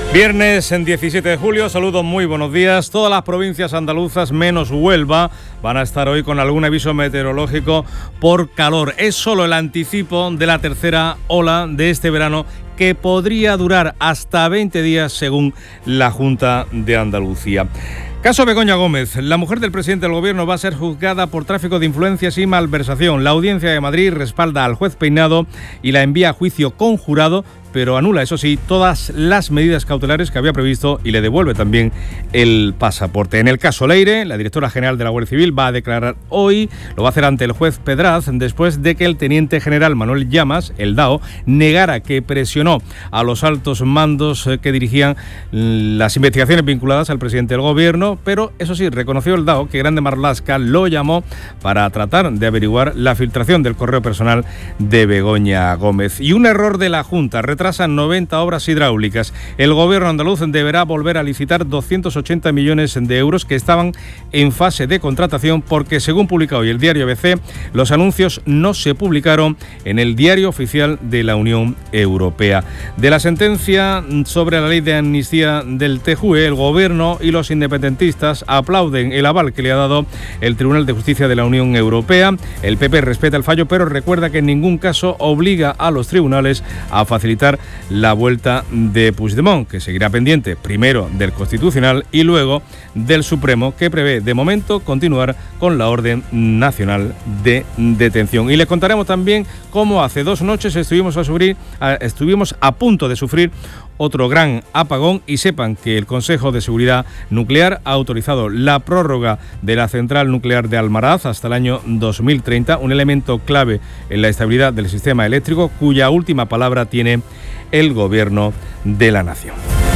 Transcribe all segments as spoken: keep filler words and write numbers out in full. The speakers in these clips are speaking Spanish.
Viernes en diecisiete de julio, saludos, muy buenos días. Todas las provincias andaluzas menos Huelva van a estar hoy con algún aviso meteorológico por calor. Es solo el anticipo de la tercera ola de este verano, que podría durar hasta veinte días según la Junta de Andalucía. Caso Begoña Gómez. La mujer del presidente del Gobierno va a ser juzgada por tráfico de influencias y malversación. La Audiencia de Madrid respalda al juez Peinado y la envía a juicio con jurado, pero anula, eso sí, todas las medidas cautelares que había previsto y le devuelve también el pasaporte. En el caso Leire, la directora general de la Guardia Civil va a declarar hoy, lo va a hacer ante el juez Pedraz, después de que el teniente general Manuel Llamas, el D A O, negara que presionó a los altos mandos que dirigían las investigaciones vinculadas al presidente del Gobierno, pero eso sí, reconoció el D A O que Grande Marlaska lo llamó para tratar de averiguar la filtración del correo personal de Begoña Gómez. Y un error de la Junta: retrasan noventa obras hidráulicas. El Gobierno andaluz deberá volver a licitar doscientos ochenta millones de euros que estaban en fase de contratación porque, según publica hoy el diario A B C, los anuncios no se publicaron en el diario oficial de la Unión Europea. De la sentencia sobre la ley de amnistía del T J U E, el Gobierno y los independentistas aplauden el aval que le ha dado el Tribunal de Justicia de la Unión Europea. El P P respeta el fallo, pero recuerda que en ningún caso obliga a los tribunales a facilitar la vuelta de Puigdemont, que seguirá pendiente primero del Constitucional y luego del Supremo, que prevé de momento continuar con la orden nacional de detención. Y les contaremos también cómo hace dos noches estuvimos a, sufrir, a, estuvimos a punto de sufrir otro gran apagón, y sepan que el Consejo de Seguridad Nuclear ha autorizado la prórroga de la central nuclear de Almaraz hasta el año dos mil treinta, un elemento clave en la estabilidad del sistema eléctrico, cuya última palabra tiene el Gobierno de la Nación.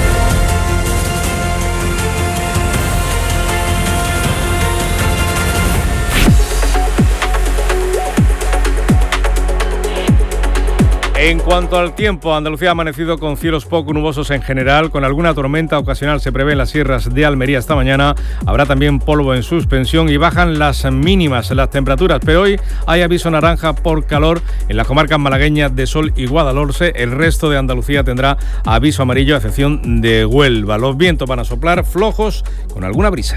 En cuanto al tiempo, Andalucía ha amanecido con cielos poco nubosos en general, con alguna tormenta ocasional se prevé en las sierras de Almería esta mañana. Habrá también polvo en suspensión y bajan las mínimas, las temperaturas, pero hoy hay aviso naranja por calor en las comarcas malagueñas de Sol y Guadalhorce. El resto de Andalucía tendrá aviso amarillo a excepción de Huelva. Los vientos van a soplar flojos con alguna brisa.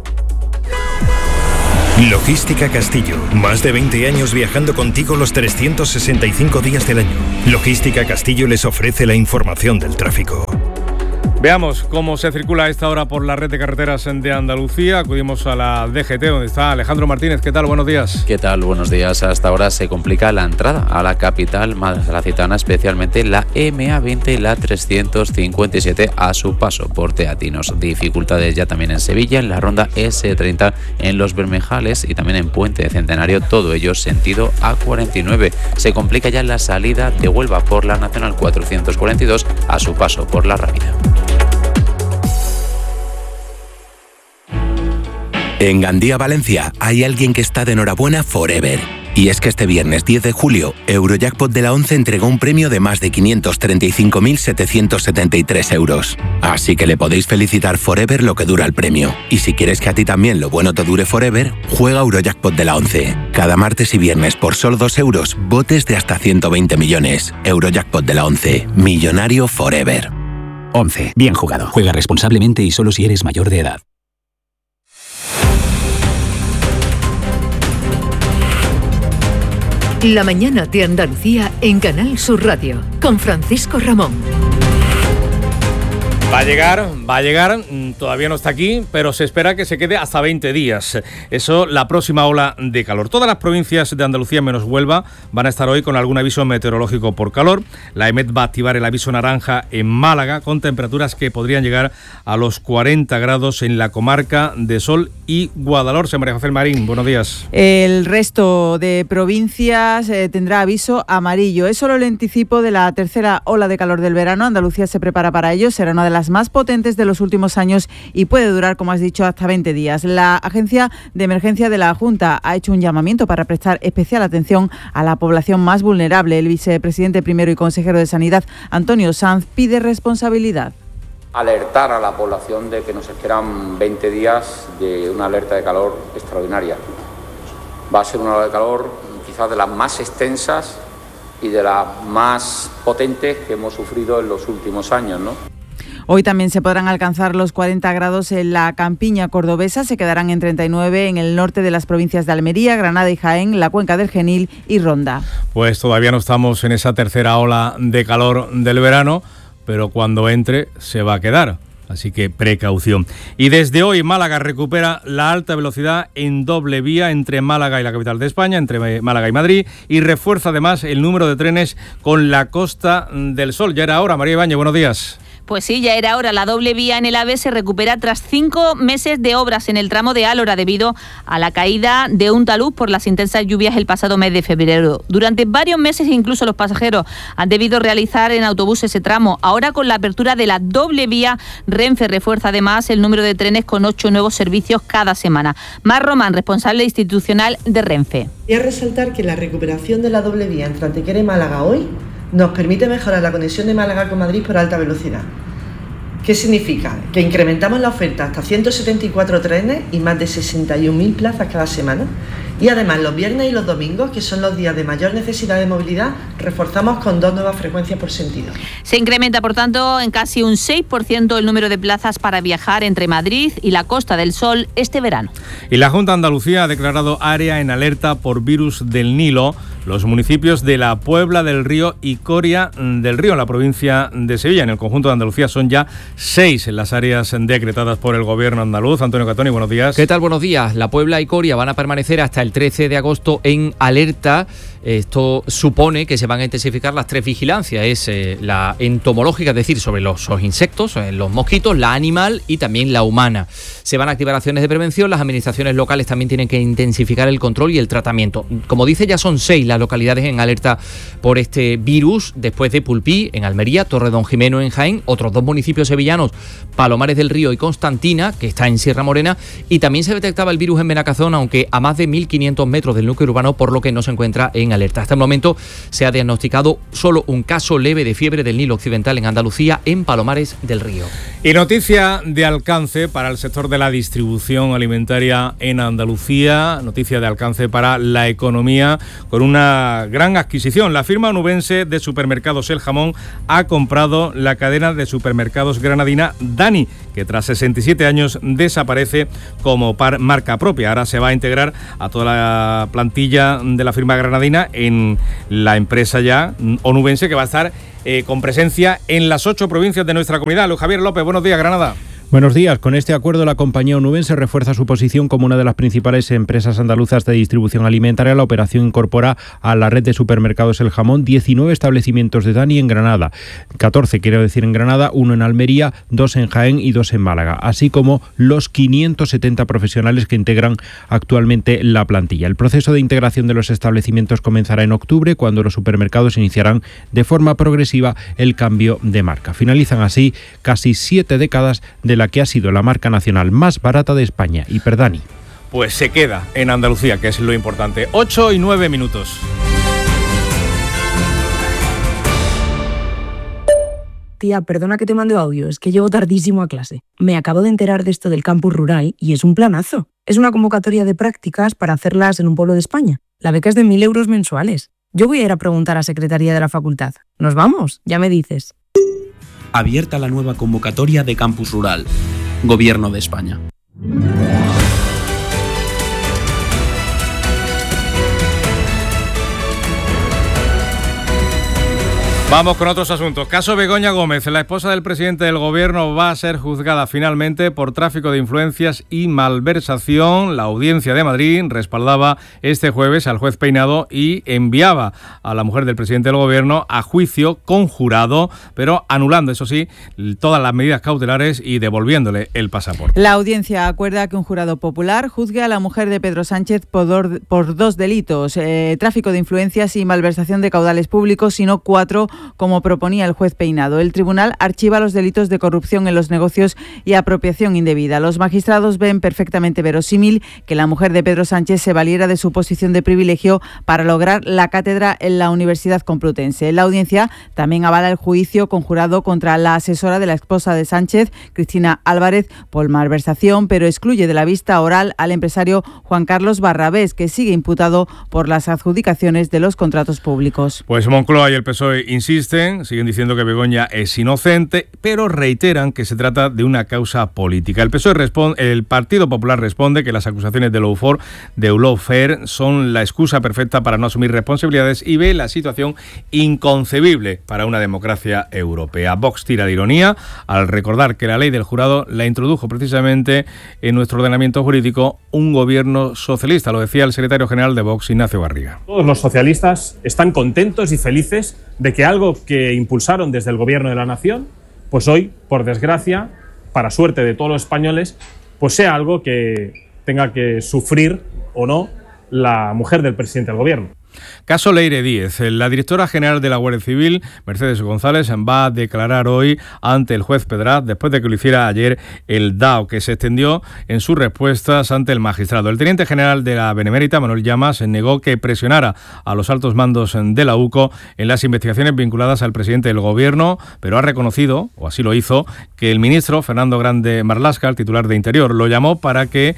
Logística Castillo. Más de veinte años viajando contigo los trescientos sesenta y cinco días del año. Logística Castillo les ofrece la información del tráfico. Veamos cómo se circula a esta hora por la red de carreteras de Andalucía. Acudimos a la D G T, donde está Alejandro Martínez. ¿Qué tal? Buenos días. ¿Qué tal? Buenos días. Hasta ahora se complica la entrada a la capital malacitana, especialmente la M A veinte y la trescientos cincuenta y siete a su paso por Teatinos. Dificultades ya también en Sevilla, en la ronda S treinta, en Los Bermejales y también en Puente de Centenario, todo ello sentido A cuarenta y nueve. Se complica ya la salida de Huelva por la Nacional cuatrocientos cuarenta y dos a su paso por La Rábida. En Gandía, Valencia, hay alguien que está de enhorabuena forever. Y es que este viernes diez de julio, Eurojackpot de la once entregó un premio de más de quinientos treinta y cinco mil setecientos setenta y tres euros. Así que le podéis felicitar forever lo que dura el premio. Y si quieres que a ti también lo bueno te dure forever, juega Eurojackpot de la once. Cada martes y viernes por solo dos euros, botes de hasta ciento veinte millones. Eurojackpot de la once. Millonario forever. once. Bien jugado. Juega responsablemente y solo si eres mayor de edad. La mañana de Andalucía en Canal Sur Radio, con Francisco Ramón. Va a llegar, va a llegar, todavía no está aquí, pero se espera que se quede hasta veinte días. Eso, la próxima ola de calor. Todas las provincias de Andalucía menos Huelva van a estar hoy con algún aviso meteorológico por calor. La E M E T va a activar el aviso naranja en Málaga, con temperaturas que podrían llegar a los cuarenta grados en la comarca de Sol y Guadalhorce. María José Marín, buenos días. El resto de provincias eh, tendrá aviso amarillo. Es solo el anticipo de la tercera ola de calor del verano. Andalucía se prepara para ello. Será una de las más potentes de los últimos años y puede durar, como has dicho, hasta veinte días. La Agencia de Emergencia de la Junta ha hecho un llamamiento para prestar especial atención a la población más vulnerable. El vicepresidente primero y consejero de Sanidad, Antonio Sanz, pide responsabilidad. Alertar a la población de que nos esperan veinte días de una alerta de calor extraordinaria. Va a ser una ola de calor quizás de las más extensas y de las más potentes que hemos sufrido en los últimos años, ¿no? Hoy también se podrán alcanzar los cuarenta grados en la campiña cordobesa, se quedarán en treinta y nueve en el norte de las provincias de Almería, Granada y Jaén, la cuenca del Genil y Ronda. Pues todavía no estamos en esa tercera ola de calor del verano, pero cuando entre se va a quedar. Así que precaución. Y desde hoy Málaga recupera la alta velocidad en doble vía entre Málaga y la capital de España, entre Málaga y Madrid, y refuerza además el número de trenes con la Costa del Sol. Ya era hora. María Ibáñez, buenos días. Pues sí, ya era hora. La doble vía en el AVE se recupera tras cinco meses de obras en el tramo de Álora debido a la caída de un talud por las intensas lluvias el pasado mes de febrero. Durante varios meses incluso los pasajeros han debido realizar en autobús ese tramo. Ahora con la apertura de la doble vía, Renfe refuerza además el número de trenes con ocho nuevos servicios cada semana. Mar Román, responsable institucional de Renfe. Quería resaltar que la recuperación de la doble vía entre Antequera y Málaga hoy nos permite mejorar la conexión de Málaga con Madrid por alta velocidad. ¿Qué significa? Que incrementamos la oferta hasta ciento setenta y cuatro trenes y más de sesenta y un mil plazas cada semana. Y además los viernes y los domingos, que son los días de mayor necesidad de movilidad, reforzamos con dos nuevas frecuencias por sentido. Se incrementa, por tanto, en casi un seis por ciento el número de plazas para viajar entre Madrid y la Costa del Sol este verano. Y la Junta de Andalucía ha declarado área en alerta por virus del Nilo los municipios de La Puebla del Río y Coria del Río, en la provincia de Sevilla. En el conjunto de Andalucía son ya seis en las áreas decretadas por el gobierno andaluz. Antonio Catoni, buenos días. ¿Qué tal? Buenos días. La Puebla y Coria van a permanecer hasta el trece de agosto en alerta. Esto supone que se van a intensificar las tres vigilancias. Es eh, la entomológica, es decir, sobre los, los insectos, eh, los mosquitos, la animal y también la humana. Se van a activar acciones de prevención. Las administraciones locales también tienen que intensificar el control y el tratamiento. Como dice, ya son seis las localidades en alerta por este virus, después de Pulpí, en Almería, Torredonjimeno, en Jaén, otros dos municipios sevillanos, Palomares del Río y Constantina, que está en Sierra Morena, y también se detectaba el virus en Benacazón, aunque a más de mil quinientos metros del núcleo urbano, por lo que no se encuentra en alerta. Hasta el momento se ha diagnosticado solo un caso leve de fiebre del Nilo Occidental en Andalucía, en Palomares del Río. Y noticia de alcance para el sector de la distribución alimentaria en Andalucía, noticia de alcance para la economía, con una gran adquisición. La firma onubense de supermercados El Jamón ha comprado la cadena de supermercados granadina Dani, que tras sesenta y siete años desaparece como par marca propia. Ahora se va a integrar a toda la plantilla de la firma granadina en la empresa ya onubense, que va a estar eh, con presencia en las ocho provincias de nuestra comunidad. Luis Javier López, buenos días, Granada. Buenos días. Con este acuerdo, la compañía onubense refuerza su posición como una de las principales empresas andaluzas de distribución alimentaria. La operación incorpora a la red de supermercados El Jamón diecinueve establecimientos de Dani en Granada, catorce quiero decir en Granada, uno en Almería, dos en Jaén y dos en Málaga, así como los quinientos setenta profesionales que integran actualmente la plantilla. El proceso de integración de los establecimientos comenzará en octubre, cuando los supermercados iniciarán de forma progresiva el cambio de marca. Finalizan así casi siete décadas de la que ha sido la marca nacional más barata de España, Hiperdani. Pues se queda en Andalucía, que es lo importante. ocho y nueve minutos. Tía, perdona que te mande audio, es que llego tardísimo a clase. Me acabo de enterar de esto del campus rural y es un planazo. Es una convocatoria de prácticas para hacerlas en un pueblo de España. La beca es de mil euros mensuales. Yo voy a ir a preguntar a Secretaría de la Facultad. ¿Nos vamos? Ya me dices. Abierta la nueva convocatoria de Campus Rural. Gobierno de España. Vamos con otros asuntos. Caso Begoña Gómez. La esposa del presidente del gobierno va a ser juzgada finalmente por tráfico de influencias y malversación. La Audiencia de Madrid respaldaba este jueves al juez Peinado y enviaba a la mujer del presidente del gobierno a juicio conjurado, pero anulando, eso sí, todas las medidas cautelares y devolviéndole el pasaporte. La audiencia acuerda que un jurado popular juzgue a la mujer de Pedro Sánchez por, do- por dos delitos, eh, tráfico de influencias y malversación de caudales públicos, sino cuatro, como proponía el juez Peinado. El tribunal archiva los delitos de corrupción en los negocios y apropiación indebida. Los magistrados ven perfectamente verosímil que la mujer de Pedro Sánchez se valiera de su posición de privilegio para lograr la cátedra en la Universidad Complutense. La audiencia también avala el juicio conjurado contra la asesora de la esposa de Sánchez, Cristina Álvarez, por malversación, pero excluye de la vista oral al empresario Juan Carlos Barrabés, que sigue imputado por las adjudicaciones de los contratos públicos. Pues Moncloa y el P S O E insisten insisten, siguen diciendo que Begoña es inocente, pero reiteran que se trata de una causa política. El P S O E responde, el Partido Popular responde que las acusaciones de Lawfare, de Lawfare son la excusa perfecta para no asumir responsabilidades y ve la situación inconcebible para una democracia europea. Vox tira de ironía al recordar que la ley del jurado la introdujo precisamente en nuestro ordenamiento jurídico un gobierno socialista, lo decía el secretario general de Vox, Ignacio Garriga. Todos los socialistas están contentos y felices de que algo que impulsaron desde el gobierno de la nación, pues hoy, por desgracia, para suerte de todos los españoles, pues sea algo que tenga que sufrir o no la mujer del presidente del gobierno. Caso Leire Díez. La directora general de la Guardia Civil, Mercedes González, va a declarar hoy ante el juez Pedraz después de que lo hiciera ayer el D A O, que se extendió en sus respuestas ante el magistrado. El teniente general de la Benemérita, Manuel Llamas, negó que presionara a los altos mandos de la U C O en las investigaciones vinculadas al presidente del gobierno, pero ha reconocido, o así lo hizo, que el ministro Fernando Grande Marlaska, el titular de Interior, lo llamó para que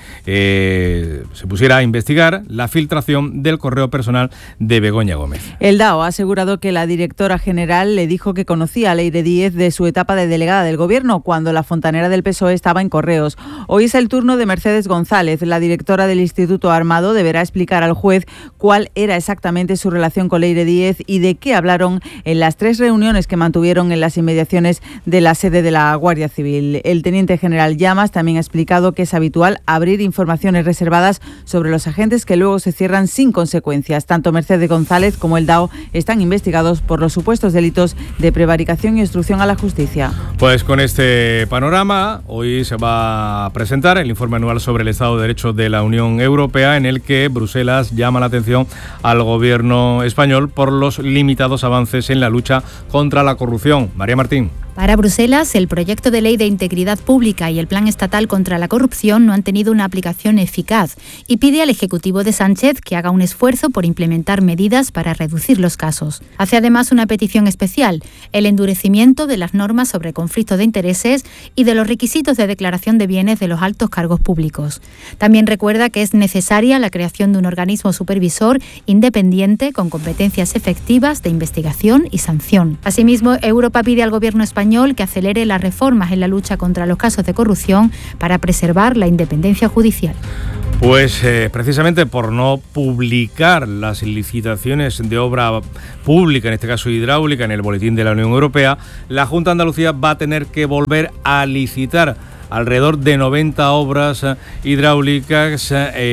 eh, se pusiera a investigar la filtración del correo personal de Begoña Gómez. El D A O ha asegurado que la directora general le dijo que conocía a Leire Díez de su etapa de delegada del gobierno cuando la fontanera del P S O E estaba en Correos. Hoy es el turno de Mercedes González. La directora del Instituto Armado deberá explicar al juez cuál era exactamente su relación con Leire Díez y de qué hablaron en las tres reuniones que mantuvieron en las inmediaciones de la sede de la Guardia Civil. El teniente general Llamas también ha explicado que es habitual abrir informaciones reservadas sobre los agentes que luego se cierran sin consecuencias. Tanto Mercedes González como el D A O están investigados por los supuestos delitos de prevaricación y obstrucción a la justicia. Pues con este panorama, hoy se va a presentar el informe anual sobre el Estado de Derecho de la Unión Europea, en el que Bruselas llama la atención al gobierno español por los limitados avances en la lucha contra la corrupción. María Martín. Para Bruselas, el proyecto de ley de integridad pública y el plan estatal contra la corrupción no han tenido una aplicación eficaz y pide al Ejecutivo de Sánchez que haga un esfuerzo por implementar medidas para reducir los casos. Hace además una petición especial, el endurecimiento de las normas sobre conflicto de intereses y de los requisitos de declaración de bienes de los altos cargos públicos. También recuerda que es necesaria la creación de un organismo supervisor independiente con competencias efectivas de investigación y sanción. Asimismo, Europa pide al Gobierno español que acelere las reformas en la lucha contra los casos de corrupción para preservar la independencia judicial. Pues eh, precisamente por no publicar las licitaciones de obra pública, en este caso hidráulica, en el Boletín de la Unión Europea, la Junta de Andalucía va a tener que volver a licitar alrededor de noventa obras eh, hidráulicas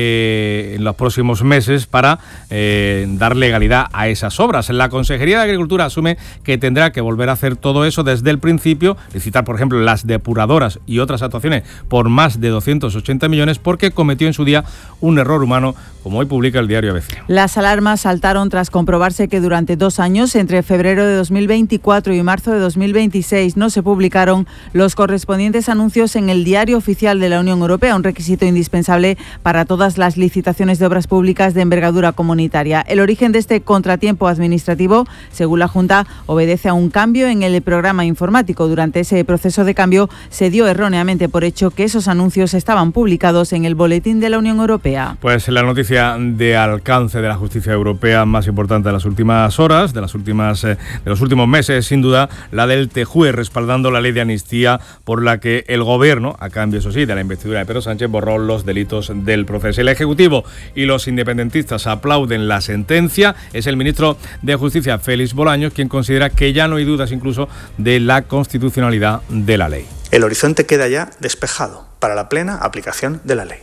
eh, en los próximos meses para eh, dar legalidad a esas obras. La Consejería de Agricultura asume que tendrá que volver a hacer todo eso desde el principio, licitar, por ejemplo, las depuradoras y otras actuaciones por más de doscientos ochenta millones, porque cometió en su día un error humano, como hoy publica el diario A B C. Las alarmas saltaron tras comprobarse que durante dos años, entre febrero de dos mil veinticuatro y marzo de dos mil veintiséis, no se publicaron los correspondientes anuncios en el Diario Oficial de la Unión Europea, un requisito indispensable para todas las licitaciones de obras públicas de envergadura comunitaria. El origen de este contratiempo administrativo, según la Junta, obedece a un cambio en el programa informático. Durante ese proceso de cambio se dio erróneamente por hecho que esos anuncios estaban publicados en el Boletín de la Unión Europea. Pues la noticia de alcance de la justicia europea más importante de las últimas horas, de las últimas eh, de los últimos meses, sin duda, la del T J U E, respaldando la ley de amnistía por la que el gobierno, a cambio, eso sí, de la investidura de Pedro Sánchez, borró los delitos del proceso. El Ejecutivo y los independentistas aplauden la sentencia. Es el ministro de Justicia, Félix Bolaños, quien considera que ya no hay dudas incluso de la constitucionalidad de la ley. El horizonte queda ya despejado para la plena aplicación de la ley.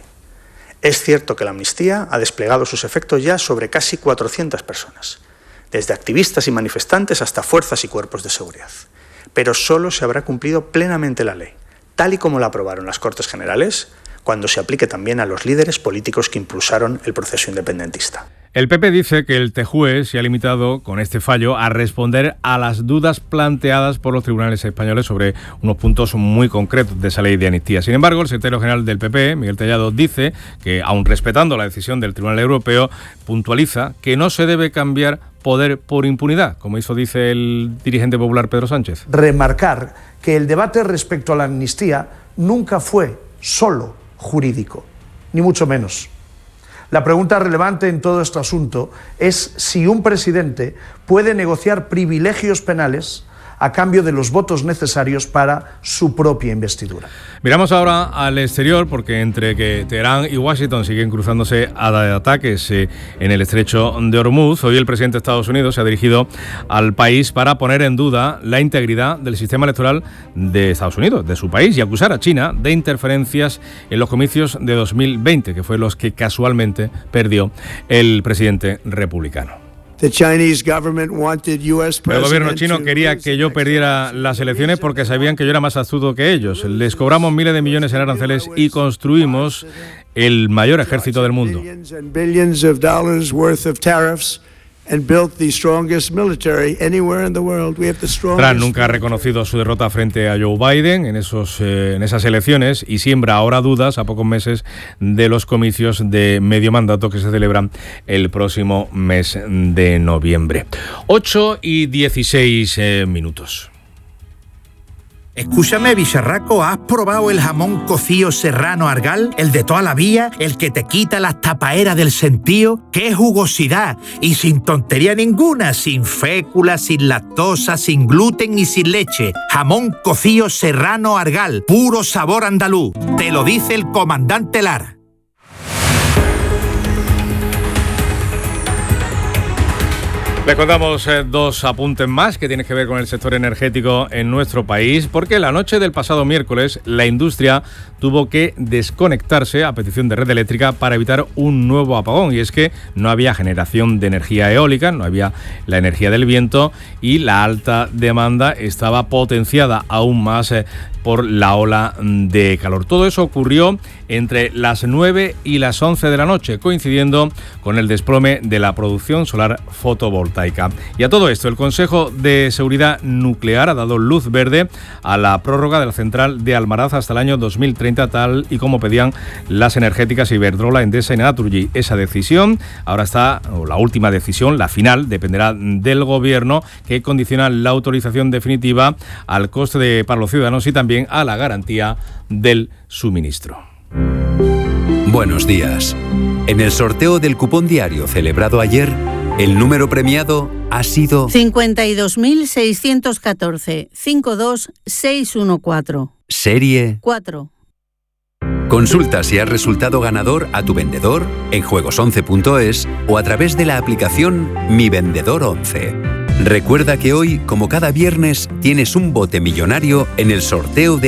Es cierto que la amnistía ha desplegado sus efectos ya sobre casi cuatrocientas personas, desde activistas y manifestantes hasta fuerzas y cuerpos de seguridad. Pero solo se habrá cumplido plenamente la ley, tal y como la aprobaron las Cortes Generales, cuando se aplique también a los líderes políticos que impulsaron el proceso independentista. El P P dice que el T J U E se ha limitado con este fallo a responder a las dudas planteadas por los tribunales españoles sobre unos puntos muy concretos de esa ley de amnistía. Sin embargo, el secretario general del P P, Miguel Tellado, dice que, aun respetando la decisión del Tribunal Europeo, puntualiza que no se debe cambiar poder por impunidad, como hizo, dice el dirigente popular Pedro Sánchez. Remarcar que el debate respecto a la amnistía nunca fue solo jurídico, ni mucho menos. La pregunta relevante en todo este asunto es si un presidente puede negociar privilegios penales a cambio de los votos necesarios para su propia investidura. Miramos ahora al exterior, porque entre que Teherán y Washington siguen cruzándose a ataques eh, en el estrecho de Hormuz, hoy el presidente de Estados Unidos se ha dirigido al país para poner en duda la integridad del sistema electoral de Estados Unidos, de su país, y acusar a China de interferencias en los comicios de dos mil veinte, que fue los que casualmente perdió el presidente republicano. The Chinese government wanted U S El gobierno chino quería que yo perdiera las elecciones porque sabían que yo era más astuto que ellos. Les cobramos miles de millones en aranceles y construimos el mayor ejército del mundo. billions of dollars worth of tariffs and built the strongest military anywhere in the world. We have the strongest. Trump nunca ha reconocido su derrota frente a Joe Biden en esos eh, en esas elecciones y siembra ahora dudas a pocos meses de los comicios de medio mandato que se celebran el próximo mes de noviembre. ocho y dieciséis eh, minutos. Escúchame, bicharraco, ¿has probado el jamón cocido serrano Argal? El de toda la vida, el que te quita las tapaeras del sentío. ¡Qué jugosidad! Y sin tontería ninguna, sin fécula, sin lactosa, sin gluten y sin leche. Jamón cocido serrano Argal, puro sabor andaluz. Te lo dice el comandante Lara. Les contamos eh, dos apuntes más que tienen que ver con el sector energético en nuestro país, porque la noche del pasado miércoles la industria tuvo que desconectarse a petición de Red Eléctrica para evitar un nuevo apagón, y es que no había generación de energía eólica, no había la energía del viento y la alta demanda estaba potenciada aún más eh, por la ola de calor. Todo eso ocurrió entre las nueve y las once de la noche, coincidiendo con el desplome de la producción solar fotovoltaica. Y a todo esto, el Consejo de Seguridad Nuclear ha dado luz verde a la prórroga de la central de Almaraz hasta el año dos mil treinta, tal y como pedían las energéticas Iberdrola, Endesa y Naturgy. Esa decisión ahora está, o la última decisión, la final, dependerá del Gobierno, que condiciona la autorización definitiva al coste de, para los ciudadanos y también a la garantía del suministro. Buenos días. En el sorteo del cupón diario celebrado ayer, el número premiado ha sido cincuenta y dos mil seiscientos catorce, cincuenta y dos mil seiscientos catorce. Serie cuatro. Consulta si has resultado ganador a tu vendedor en juegos once punto es o a través de la aplicación Mi Vendedor once. Recuerda que hoy, como cada viernes, tienes un bote millonario en el sorteo de